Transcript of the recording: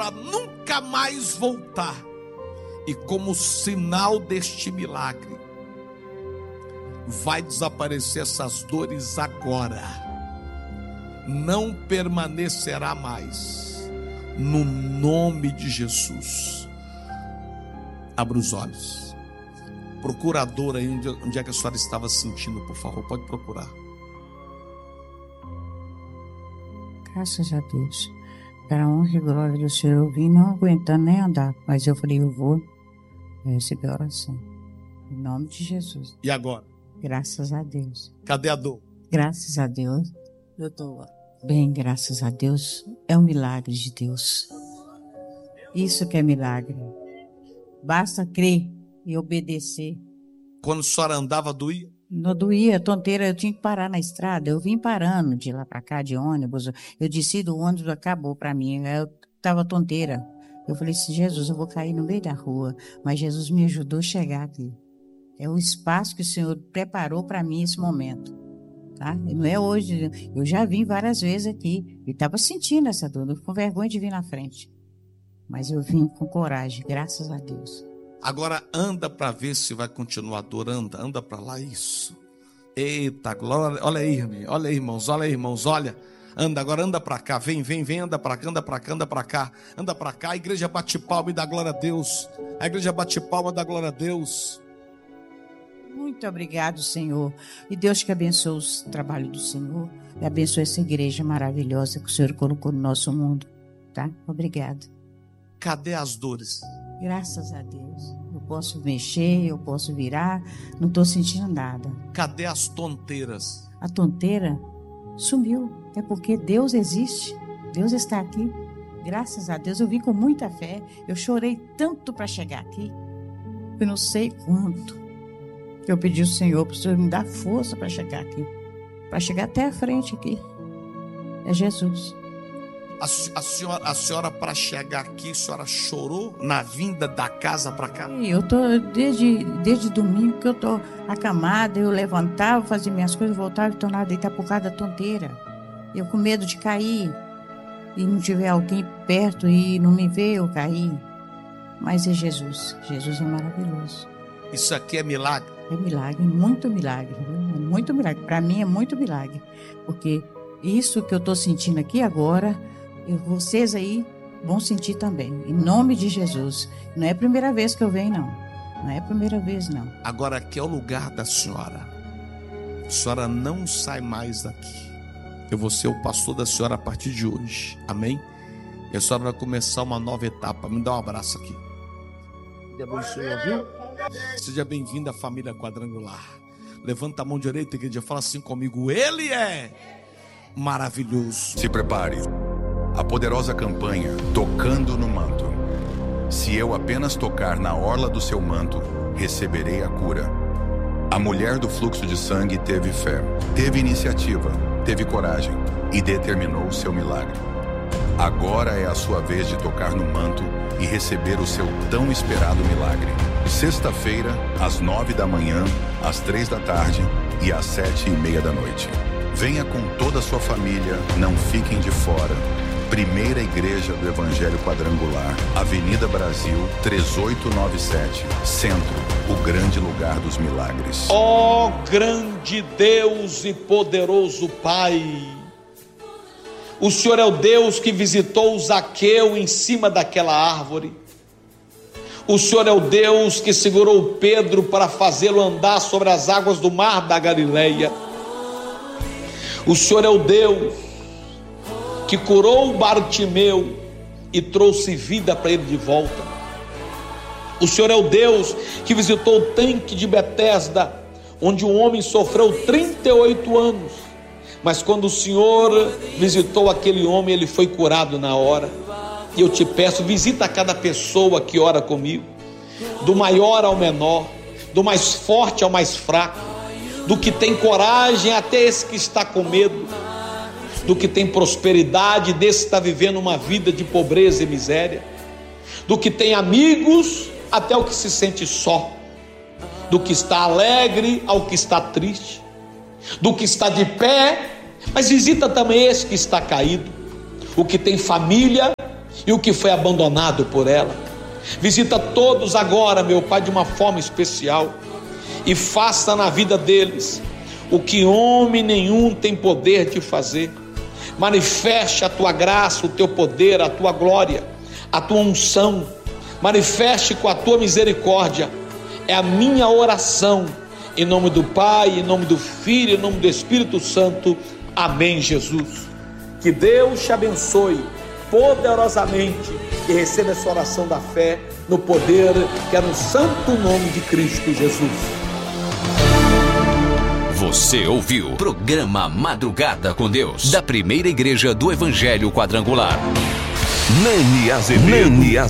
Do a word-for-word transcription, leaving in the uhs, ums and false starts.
para nunca mais voltar. E como sinal deste milagre, vai desaparecer essas dores agora. Não permanecerá mais. No nome de Jesus. Abra os olhos. Procura a dor aí onde, onde é que a senhora estava sentindo, por favor. Pode procurar. Graças a Deus. Para a honra e glória do Senhor, eu vim não aguentando nem andar. Mas eu falei, eu vou receber a oração. Em nome de Jesus. E agora? Graças a Deus. Cadê a dor? Graças a Deus. Eu estou bem, graças a Deus. É um milagre de Deus. Isso que é milagre. Basta crer e obedecer. Quando a senhora andava, doía? Não doía, tonteira, eu tinha que parar na estrada. Eu vim parando de lá para cá, de ônibus. Eu desci do ônibus, acabou para mim. Eu estava tonteira. Eu falei assim, Jesus, eu vou cair no meio da rua. Mas Jesus me ajudou a chegar aqui. É o espaço que o Senhor preparou para mim esse momento. Tá? Não é hoje. Eu já vim várias vezes aqui. E estava sentindo essa dor, com vergonha de vir na frente. Mas eu vim com coragem, graças a Deus. Agora anda para ver se vai continuar adorando. Anda para lá, isso. Eita, glória. Olha aí, irmão. Olha aí, irmãos. Olha aí, irmãos. Olha. Anda, agora anda para cá. Vem, vem, vem. Anda para cá, anda para cá, anda para cá. Anda para cá. A igreja bate palma e dá glória a Deus. A igreja bate palma e dá glória a Deus. Muito obrigado, Senhor. E Deus que abençoe o trabalho do Senhor. E abençoe essa igreja maravilhosa que o Senhor colocou no nosso mundo. Tá? Obrigado. Cadê as dores? Graças a Deus. Eu posso mexer, eu posso virar. Não estou sentindo nada. Cadê as tonteiras? A tonteira sumiu. É porque Deus existe. Deus está aqui. Graças a Deus. Eu vim com muita fé. Eu chorei tanto para chegar aqui. Eu não sei quanto. Eu pedi ao Senhor para o Senhor me dar força para chegar aqui. Para chegar até a frente aqui. É Jesus. A, a senhora, a senhora para chegar aqui, a senhora chorou na vinda da casa para cá? Eu tô desde, desde domingo que eu tô acamada, eu levantava, fazia minhas coisas, voltava e tornava a deitar por causa da tonteira. Eu com medo de cair e não tiver alguém perto e não me ver eu cair. Mas é Jesus, Jesus é maravilhoso. Isso aqui é milagre? É milagre, muito milagre, viu? É muito milagre. Para mim é muito milagre, porque isso que eu tô sentindo aqui agora, e vocês aí vão sentir também, em nome de Jesus. Não é a primeira vez que eu venho, não. Não é a primeira vez, não. Agora aqui é o lugar da senhora. A senhora não sai mais daqui. Eu vou ser o pastor da senhora a partir de hoje. Amém? E a senhora vai começar uma nova etapa. Me dá um abraço aqui. Deus abençoe, viu? Seja bem-vindo à família Quadrangular. Levanta a mão direita, igreja, fala assim comigo. Ele é maravilhoso. Se prepare. A poderosa campanha Tocando no Manto. Se eu apenas tocar na orla do seu manto, receberei a cura. A mulher do fluxo de sangue teve fé, teve iniciativa, teve coragem e determinou o seu milagre. Agora é a sua vez de tocar no manto e receber o seu tão esperado milagre. Sexta-feira, às nove da manhã, às três da tarde e às sete e meia da noite. Venha com toda a sua família, não fiquem de fora. Primeira Igreja do Evangelho Quadrangular, Avenida Brasil, três oito nove sete, Centro, o grande lugar dos milagres. Ó grande Deus e poderoso Pai, o Senhor é o Deus que visitou Zaqueu em cima daquela árvore. O Senhor é o Deus que segurou Pedro para fazê-lo andar sobre as águas do mar da Galileia. O Senhor é o Deus que curou Bartimeu e trouxe vida para ele de volta. O Senhor é o Deus que visitou o tanque de Betesda, onde um homem sofreu trinta e oito anos, mas quando o Senhor visitou aquele homem, ele foi curado na hora. E eu te peço, visita cada pessoa que ora comigo, do maior ao menor, do mais forte ao mais fraco, do que tem coragem até esse que está com medo, do que tem prosperidade, desse que está vivendo uma vida de pobreza e miséria, do que tem amigos até o que se sente só, do que está alegre ao que está triste, do que está de pé, mas visita também esse que está caído, o que tem família e o que foi abandonado por ela. Visita todos agora, meu Pai, de uma forma especial, e faça na vida deles o que homem nenhum tem poder de fazer. Manifeste a tua graça, o teu poder, a tua glória, a tua unção. Manifeste com a tua misericórdia. É a minha oração, em nome do Pai, em nome do Filho, em nome do Espírito Santo. Amém, Jesus. Que Deus te abençoe poderosamente e receba essa oração da fé no poder que é no santo nome de Cristo Jesus. Você ouviu o programa Madrugada com Deus, da Primeira Igreja do Evangelho Quadrangular. Nani Azevedo. Nani Azevedo.